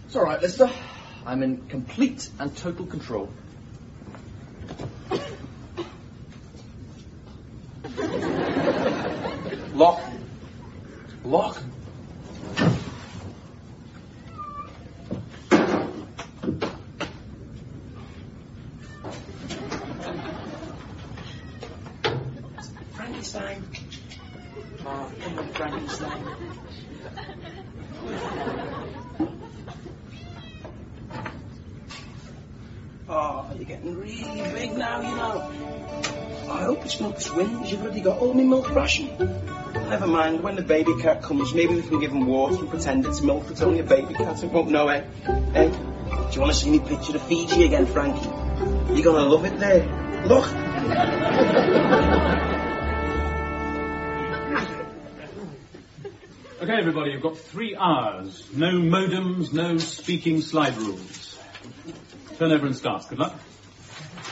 It's all right, Lister. I'm in complete and total control. Lock. Lock. Frankenstein. Oh, come on, Frankenstein. Oh, you're getting really big now, you know. I hope it's not twins. You've already got all my milk ration. Never mind, when the baby cat comes, maybe we can give him water and pretend it's milk. It's only a baby cat, it won't know, eh? Hey, do you want to see me picture of Fiji again, Frankie? You're going to love it there. Look. Okay, everybody, you've got 3 hours. No modems, no speaking slide rules. Turn over and start. Good luck.